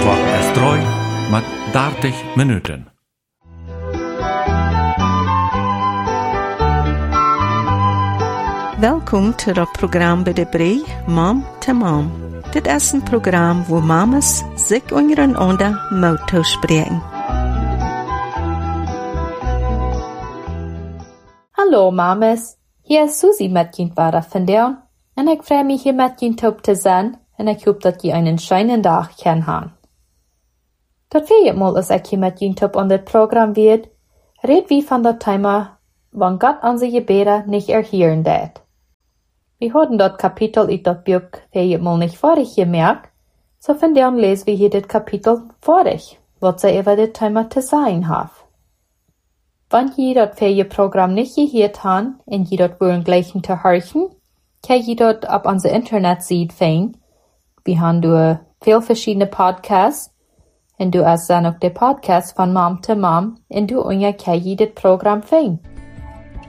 12:03 met 30 minuten. Welkom tot het programma bij de Bree, Mom to Mom. Dit is een programma waar mamas zich ondereinander mout toespreken. Hallo mamas, hier is Susie met je vader vandaan en ik freue mich hier met je top te zijn en ik hoop dat je een schijnende dag kan hebben. Dat weet mal als ik hier met je top aan dit programma weet, red wie van dat thema, wann Gott onze gebeden nicht erhören deed. Wir haben dat Kapitel in dat Buch mal nicht vorig gemerkt, so von dem lesen wir hier das Kapitel vorig, was sie über das Thema zu sagen haben. Wenn je dat Programm nicht gehört haben, und je dat wollen gleichen zu horchen, kann je dat auf unser Internetseite finden. Wir haben da viel verschiedene Podcasts, und du hast dann auch den Podcast von Mom to Mom, und du kann je das Programm finden.